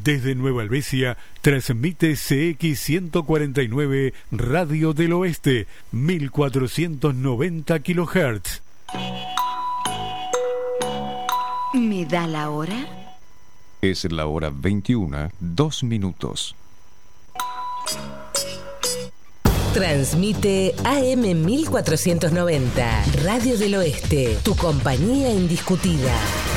Desde Nueva Helvecia, transmite CX149 Radio del Oeste, 1490 kHz. ¿Me da la hora? Es la hora 21, 2 minutos. Transmite AM 1490, Radio del Oeste, tu compañía indiscutida.